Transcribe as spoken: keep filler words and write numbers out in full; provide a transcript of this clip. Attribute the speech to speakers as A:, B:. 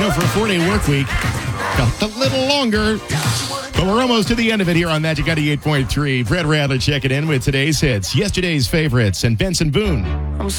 A: go for a four-day work week. Got a little longer, but we're almost to the end of it here on Magic ninety-eight point three. Brett Radler checking in with today's hits, yesterday's favorites, and Benson Boone.
B: I'm